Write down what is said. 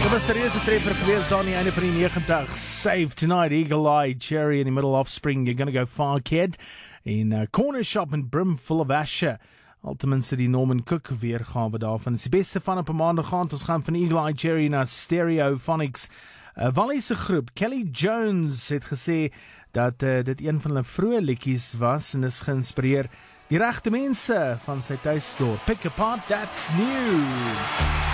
Dit was 'n serieuze treffer geweest aan die einde van die 90. Save Tonight, Eagle Eye, Cherry in the middle Offspring, You're Gonna Go Far Kid, in Corner Shop en Brimful of Asher. Alteminste die Norman Cook weergawe daarvan. Is die beste van op 'n maandag aand. Ons gaan van Eagle Eye Cherry na Stereophonics. Wally se groep, Kelly Jones, het gesê dat dit een van hulle vroeë liedjies was en is geïnspireer die regte mense van sy tuisdorp. Pick Apart That's New.